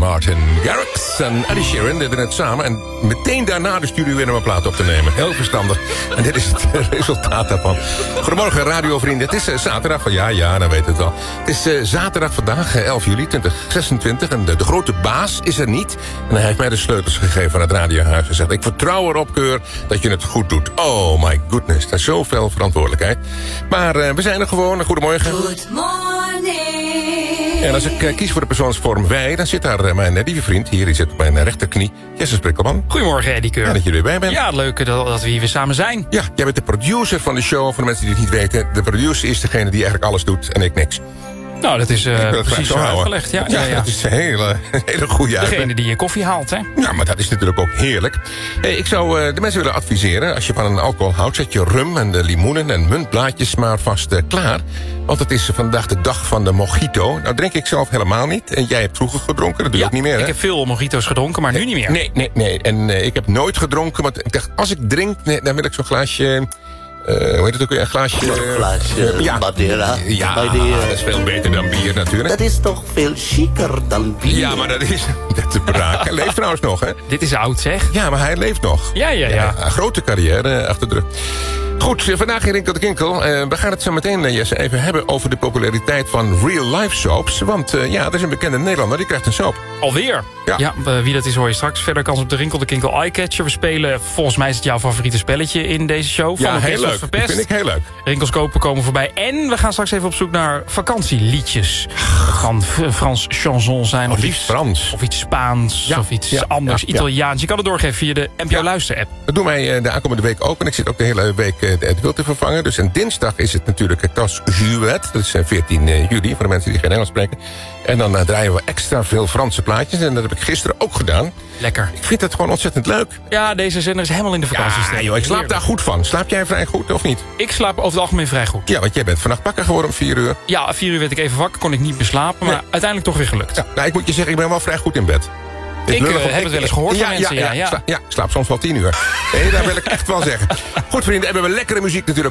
Martin Garrix en Eddie Sheeran deden het samen. En meteen daarna de studio weer om een plaat op te nemen. Heel verstandig. En dit is het resultaat daarvan. Goedemorgen radiovrienden. Het is zaterdag. Ja, dan weet het wel. Het is zaterdag vandaag, 11 juli 2026. En de grote baas is er niet. En hij heeft mij de sleutels gegeven aan het radiohuis. En zegt, ik vertrouw erop, Keur, dat je het goed doet. Oh my goodness, er is zoveel verantwoordelijkheid. Maar we zijn er gewoon. Goedemorgen. Good morning. En als ik kies voor de persoonsvorm wij, dan zit daar mijn lieve vriend. Hier, die zit op mijn rechterknie. Jesse Sprikkelman. Goedemorgen, Eddie Keur. Ja, dat je er weer bij bent. Ja, leuk dat we hier weer samen zijn. Ja, jij bent de producer van de show. Voor de mensen die het niet weten. De producer is degene die eigenlijk alles doet en ik niks. Nou, dat is precies zo uitgelegd. Ja. Dat is een hele goede uitleg. Degene die je koffie haalt, hè? Ja, maar dat is natuurlijk ook heerlijk. Ik zou de mensen willen adviseren, als je van een alcohol houdt, zet je rum en de limoenen en muntblaadjes maar vast klaar. Want het is vandaag de dag van de mojito. Nou drink ik zelf helemaal niet. En jij hebt vroeger gedronken, dat doe je ook niet meer, hè? Ik heb veel mojito's gedronken, maar nu niet meer. Nee. En ik heb nooit gedronken, want ik dacht, als ik drink, dan wil ik zo'n glaasje... hoe heet het ook weer? Een glaasje... Een glaasje Madeira. Ja, dat is veel beter dan bier natuurlijk. Dat is toch veel chiquer dan bier? Ja, maar dat is de braak. Hij leeft trouwens nog, hè? Dit is oud, zeg. Ja, maar hij leeft nog. Ja. Een grote carrière achter de rug. Goed, vandaag in Rinkel de Kinkel. We gaan het zo meteen, Jesse, even hebben over de populariteit van real-life soaps. Want er is een bekende Nederlander, die krijgt een soap. Alweer? Ja. Wie dat is hoor je straks. Verder kans op de Rinkel de Kinkel Eyecatcher. We spelen, volgens mij is het jouw favoriete spelletje in deze show. Ja, heel leuk. Dat vind ik heel leuk. Rinkelskopen komen voorbij. En we gaan straks even op zoek naar vakantieliedjes. Kan Frans chanson zijn. Of liefst Frans. Of iets Spaans. Of iets anders. Italiaans. Je kan het doorgeven via de NPO Luister-app. Dat doen wij de aankomende week ook. En ik zit ook de hele week het wild te vervangen. Dus en dinsdag is het natuurlijk Cas Juet. Dat is 14 juli, voor de mensen die geen Engels spreken. En dan draaien we extra veel Franse plaatjes. En dat heb ik gisteren ook gedaan. Lekker. Ik vind het gewoon ontzettend leuk. Ja, deze zender is helemaal in de vakantie. Ja, joh, ik slaap daar goed van. Slaap jij vrij goed, of niet? Ik slaap over het algemeen vrij goed. Ja, want jij bent vannacht wakker geworden om 4 uur. Ja, 4 uur werd ik even wakker, kon ik niet meer slapen. Maar uiteindelijk toch weer gelukt. Ja, nou, ik moet je zeggen, ik ben wel vrij goed in bed. Ik heb het wel eens gehoord van mensen. Ik slaap soms wel 10 uur. Nee, dat wil ik echt wel zeggen. Goed, vrienden, hebben we lekkere muziek natuurlijk